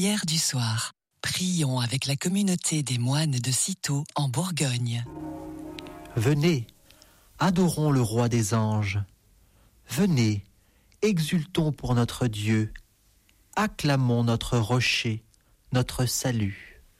Hier du soir, prions avec la communauté des moines de Cîteaux en Bourgogne. Venez, adorons le roi des anges. Venez, exultons pour notre Dieu. Acclamons notre rocher, notre salut.